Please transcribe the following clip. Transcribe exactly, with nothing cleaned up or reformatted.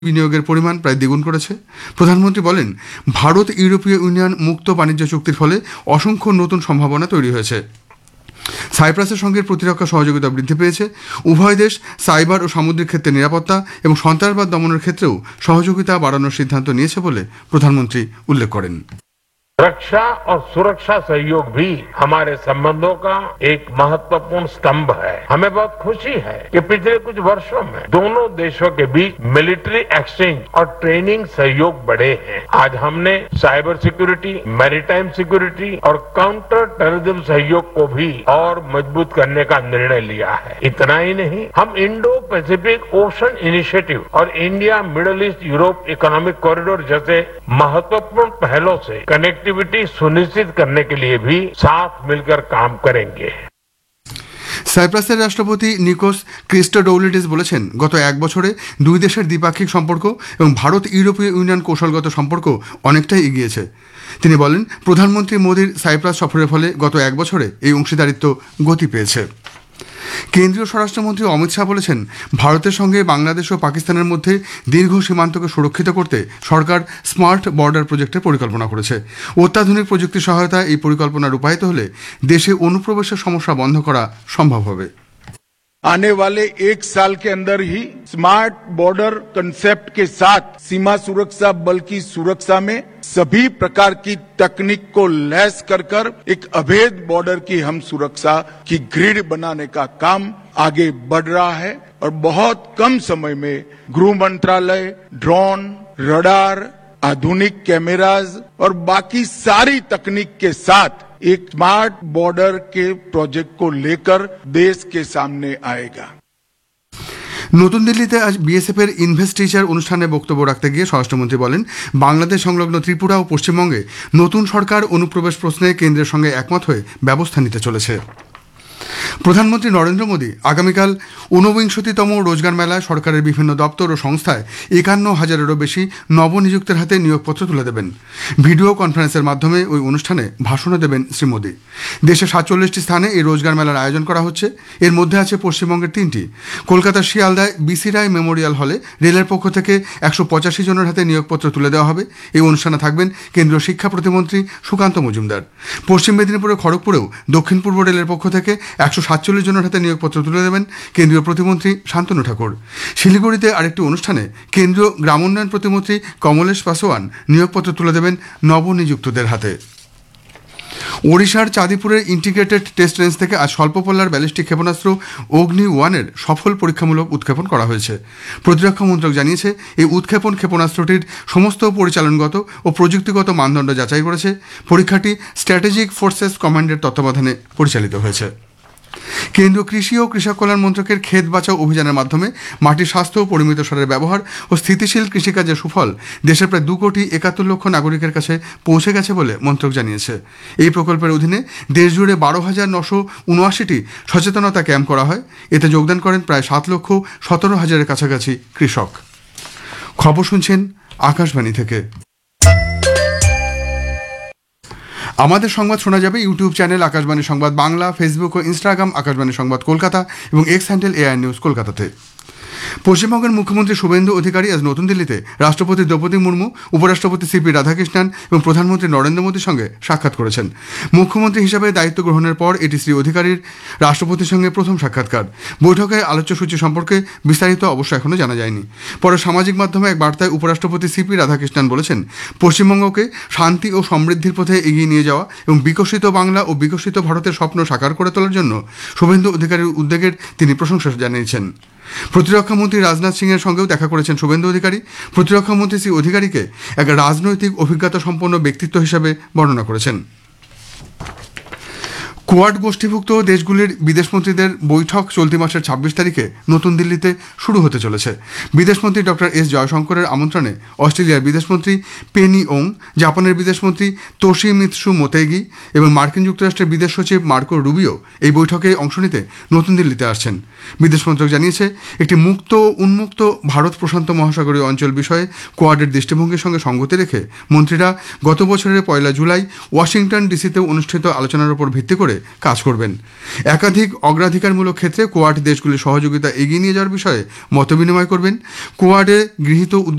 বিনিয়োগের পরিমাণ প্রায় দ্বিগুণ করেছে। প্রধানমন্ত্রী বলেন, ভারত ইউরোপীয় ইউনিয়ন মুক্ত বাণিজ্য চুক্তির ফলে অসংখ্য নতুন সম্ভাবনা তৈরি হয়েছে। সাইপ্রাসের সঙ্গে প্রতিরক্ষা সহযোগিতা বৃদ্ধি পেয়েছে। উভয় দেশ সাইবার ও সামুদ্রিক ক্ষেত্রে নিরাপত্তা এবং সন্ত্রাসবাদ দমনের ক্ষেত্রেও সহযোগিতা বাড়ানোর সিদ্ধান্ত নিয়েছে বলে প্রধানমন্ত্রী উল্লেখ করেন। रक्षा और सुरक्षा सहयोग भी हमारे संबंधों का एक महत्वपूर्ण स्तंभ है। हमें बहुत खुशी है कि पिछले कुछ वर्षों में दोनों देशों के बीच मिलिट्री एक्सचेंज और ट्रेनिंग सहयोग बढ़े हैं। आज हमने साइबर सिक्योरिटी, मैरीटाइम सिक्योरिटी और काउंटर टेररिज्म सहयोग को भी और मजबूत करने का निर्णय लिया है। इतना ही नहीं, हम इंडो पैसिफिक ओशन इनिशिएटिव और India middle east Europe economic corridor जैसे महत्वपूर्ण पहलों से कनेक्टिविटी सुनिश्चित करने के लिए भी साथ मिलकर काम करेंगे। সাইপ্রাসের রাষ্ট্রপতি নিকোস ক্রিস্টোডৌলিডিস বলেছেন, গত এক বছরে দুই দেশের দ্বিপাক্ষিক সম্পর্ক এবং ভারত ইউরোপীয় ইউনিয়ন কৌশলগত সম্পর্ক অনেকটাই এগিয়েছে। তিনি বলেন, প্রধানমন্ত্রী মোদীর সাইপ্রাস সফরের ফলে গত এক বছরে এই অংশীদারিত্ব গতি পেয়েছে। কেন্দ্রীয় স্বরাষ্ট্রমন্ত্রী অমিত শাহ বলেছেন, ভারতের সঙ্গে বাংলাদেশ ও পাকিস্তানের মধ্যে দীর্ঘ সীমান্তকে সুরক্ষিত করতে সরকার স্মার্ট বর্ডার প্রজেক্টের পরিকল্পনা করেছে। অত্যাধুনিক প্রযুক্তি সহায়তায় এই পরিকল্পনা রূপায়িত হলে দেশে অনুপ্রবেশের সমস্যা বন্ধ করা সম্ভব হবে। आने वाले एक साल के अंदर ही स्मार्ट बॉर्डर कंसेप्ट के साथ सीमा सुरक्षा बल की सुरक्षा में सभी प्रकार की तकनीक को लैस कर कर एक अभेद बॉर्डर की हम सुरक्षा की ग्रिड बनाने का काम आगे बढ़ रहा है और बहुत कम समय में गृह मंत्रालय ड्रोन, रडार, आधुनिक कैमराज और बाकी सारी तकनीक के साथ एक स्मार्ट बॉर्डर के प्रोजेक्ट को लेकर देश के सामने आएगा। নতুন দিল্লিতে আজ বিএসএফ এর ইনভেস্টিচার অনুষ্ঠানে বক্তব্য রাখতে গিয়ে স্বরাষ্ট্রমন্ত্রী বলেন, বাংলাদেশ সংলগ্ন ত্রিপুরা ও পশ্চিমবঙ্গে নতুন সরকার অনুপ্রবেশ প্রশ্নে কেন্দ্রের সঙ্গে একমত হয়ে ব্যবস্থা নিতে চলেছে। প্রধানমন্ত্রী নরেন্দ্র মোদী আগামীকাল ঊনবিংশতিতম রোজগার মেলায় সরকারের বিভিন্ন দপ্তর ও সংস্থায় একান্ন হাজারেরও বেশি নবনিযুক্তের হাতে নিয়োগপত্র তুলে দেবেন। ভিডিও কনফারেন্সের মাধ্যমে ওই অনুষ্ঠানে ভাষণও দেবেন শ্রী মোদী। দেশে সাতচল্লিশটি স্থানে এই রোজগার মেলার আয়োজন করা হচ্ছে। এর মধ্যে আছে পশ্চিমবঙ্গের তিনটি। কলকাতার শিয়ালদায় বিসি রায় মেমোরিয়াল হলে রেলের পক্ষ থেকে একশো পঁচাশি জনের হাতে নিয়োগপত্র তুলে দেওয়া হবে। এই অনুষ্ঠানে থাকবেন কেন্দ্রীয় শিক্ষা প্রতিমন্ত্রী সুকান্ত মজুমদার। পশ্চিম মেদিনীপুরের খড়গপুরেও দক্ষিণ পূর্ব রেলের পক্ষ থেকে একশো সাতচল্লিশ জনের হাতে নিয়োগপত্র তুলে দেবেন কেন্দ্রীয় প্রতিমন্ত্রী শান্তনু ঠাকুর। শিলিগুড়িতে আরেকটি অনুষ্ঠানে কেন্দ্রীয় গ্রামোন্নয়ন প্রতিমন্ত্রী কমলেশ পাসোয়ান নিয়োগপত্র তুলে দেবেন নবনিযুক্তদের হাতে। ওড়িশার চাঁদিপুরের ইন্টিগ্রেটেড টেস্ট রেঞ্জ থেকে আজ স্বল্পপল্লার ব্যালিস্টিক ক্ষেপণাস্ত্র অগ্নি ওয়ানের সফল পরীক্ষামূলক উৎক্ষেপণ করা হয়েছে। প্রতিরক্ষা মন্ত্রক জানিয়েছে, এই উৎক্ষেপণ ক্ষেপণাস্ত্রটির সমস্ত পরিচালনগত ও প্রযুক্তিগত মানদণ্ড যাচাই করেছে। পরীক্ষাটি স্ট্র্যাটেজিক ফোর্সেস কমান্ডের তত্ত্বাবধানে পরিচালিত হয়েছে। কেন্দ্রীয় কৃষি ও কৃষক কল্যাণ মন্ত্রকের ক্ষেত বাঁচাও অভিযানের মাধ্যমে মাটির স্বাস্থ্য ও পরিমিত সারের ব্যবহার ও স্থিতিশীল কৃষিকাজের সুফল দেশের প্রায় দু কোটি একাত্তর লক্ষ নাগরিকের কাছে পৌঁছে গেছে বলে মন্ত্রক জানিয়েছে। এই প্রকল্পের অধীনে দেশজুড়ে বারো হাজার নশো উনআশিটি সচেতনতা ক্যাম্প করা হয়। এতে যোগদান করেন প্রায় সাত লক্ষ সতেরো হাজারের কাছাকাছি কৃষক। খবর শুনছেন আকাশবাণী থেকে। আমাদের সংবাদ শোনা যাবে ইউটিউব চ্যানেল আকাশবাণী সংবাদ বাংলা, ফেসবুক ও ইনস্টাগ্রাম আকাশবাণী সংবাদ কলকাতা এবং এক্স হ্যান্ডেল এআই নিউজ কলকাতাতে। পশ্চিমবঙ্গের মুখ্যমন্ত্রী শুভেন্দু অধিকারী আজ নতুন দিল্লিতে রাষ্ট্রপতি দ্রৌপদী মুর্মু, উপরাষ্ট্রপতি সিপি রাধাকৃষ্ণন এবং প্রধানমন্ত্রী নরেন্দ্র মোদীর সঙ্গে সাক্ষাৎ করেছেন। মুখ্যমন্ত্রী হিসাবে দায়িত্ব গ্রহণের পর এটি শ্রী অধিকারীর রাষ্ট্রপতির সঙ্গে প্রথম সাক্ষাৎকার। বৈঠকে আলোচ্যসূচি সম্পর্কে বিস্তারিত অবশ্য এখনও জানা যায়নি। পরে সামাজিক মাধ্যমে এক বার্তায় উপরাষ্ট্রপতি সিপি রাধাকৃষ্ণন বলেছেন, পশ্চিমবঙ্গকে শান্তি ও সমৃদ্ধির পথে এগিয়ে নিয়ে যাওয়া এবং বিকশিত বাংলা ও বিকশিত ভারতের স্বপ্ন সাকার করে তোলার জন্য শুভেন্দু অধিকারীর উদ্যোগের তিনি প্রশংসা জানিয়েছেন। প্রতিরক্ষা মন্ত্রী রাজনাথ সিং এর সঙ্গেও দেখা করেছেন শুভেন্দু অধিকারী। প্রতিরক্ষা মন্ত্রী শ্রী অধিকারীকে এক রাজনৈতিক অভিজ্ঞতা সম্পন্ন ব্যক্তিত্ব হিসেবে বর্ণনা করেছেন। কোয়াড গোষ্ঠীভুক্ত দেশগুলির বিদেশমন্ত্রীদের বৈঠক চলতি মাসের ছাব্বিশ তারিখে নতুন দিল্লিতে শুরু হতে চলেছে। বিদেশমন্ত্রী ডক্টর এস জয়শঙ্করের আমন্ত্রণে অস্ট্রেলিয়ার বিদেশমন্ত্রী পেনি ওং, জাপানের বিদেশমন্ত্রী তোশিমিৎসু মোতেগি এবং মার্কিন যুক্তরাষ্ট্রের বিদেশ সচিব মার্কো রুবিও এই বৈঠকে অংশ নিতে নতুন দিল্লিতে আসছেন। বিদেশ মন্ত্রক জানিয়েছে, একটি মুক্ত ও উন্মুক্ত ভারত প্রশান্ত মহাসাগরীয় অঞ্চল বিষয়ে কোয়াডের দৃষ্টিভঙ্গির সঙ্গে সঙ্গতি রেখে মন্ত্রীরা গত বছরের পয়লা জুলাই ওয়াশিংটন ডিসিতে অনুষ্ঠিত আলোচনার উপর ভিত্তি করে কাজ করবেন। একাধিক অগ্রাধিকারমূলক ক্ষেত্রে কোয়াড দেশগুলির সহযোগিতা এগিয়ে নিয়ে যাওয়ার বিষয়ে মতবিনিময় করবেন। কোয়াডে গৃহীত